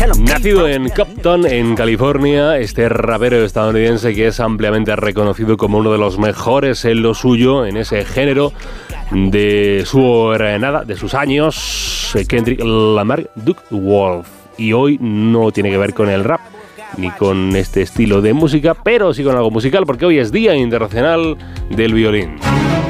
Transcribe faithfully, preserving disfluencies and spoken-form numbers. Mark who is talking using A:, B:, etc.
A: Nacido en Compton, en California, este rapero estadounidense que es ampliamente reconocido como uno de los mejores en lo suyo, en ese género de su nada, de sus años, Kendrick Lamar Duke Wolf. Y hoy no tiene que ver con el rap ni con este estilo de música, pero sí con algo musical, porque hoy es Día Internacional del Violín.